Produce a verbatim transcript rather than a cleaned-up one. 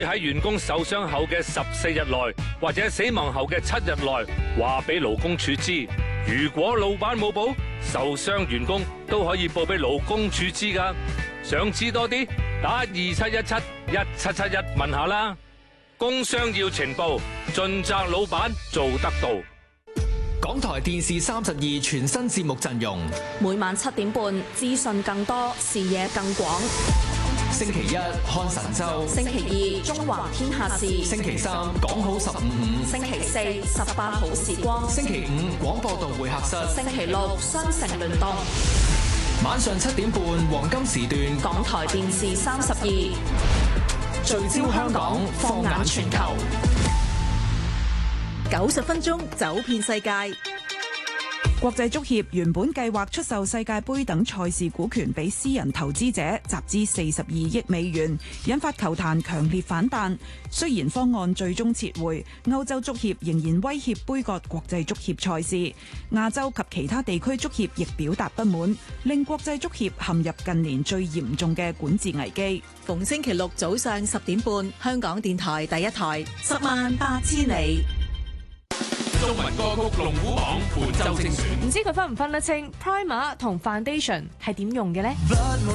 喺員工受傷後嘅十四日內，或者死亡後嘅七日內，話俾勞工處知。如果老闆冇報，受傷員工都可以報俾勞工處知噶。想知多啲，打二七一七一七七一問下啦。工傷要情報，盡責老闆做得到。 港台電視三十二全新節目陣容， 每晚七點半，資訊更多，視野更廣。 星期一看神州， 星期二中華天下事， 星期三講好十五五， 星期四十八好時光， 星期五廣播道會客室， 星期六雙城聯動。 晚上七點半黃金時段， 港台電視三十二聚焦香港，放眼全球。 九十分鐘走遍世界。國際足協原本計劃出售世界盃等賽事股權俾私人投資者，集資四十二億美元，引發球壇強烈反彈。雖然方案最終撤回，歐洲足協仍然威脅杯葛國際足協賽事。亞洲及其他地區足協亦表達不滿，令國際足協陷入近年最嚴重嘅管治危機。 逢星期六早上十點半，香港電台第一台，十萬八千里。 中文歌曲龍虎榜本周精選， 唔知佢分唔分得清 Primer 同 Foundation 係點用嘅呢？